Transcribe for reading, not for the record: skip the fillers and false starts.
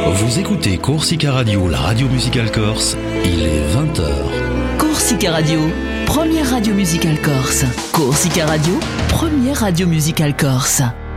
Vous écoutez Corsica Radio, la radio musicale corse. Il est 20h. Corsica Radio, première radio musicale corse. Corsica Radio, première radio musicale corse.